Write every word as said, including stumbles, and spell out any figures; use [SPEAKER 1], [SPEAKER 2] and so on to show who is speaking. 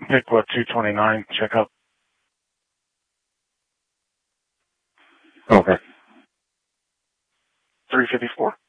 [SPEAKER 1] pick what, two twenty-nine, check up.
[SPEAKER 2] Okay.
[SPEAKER 1] three fifty-four.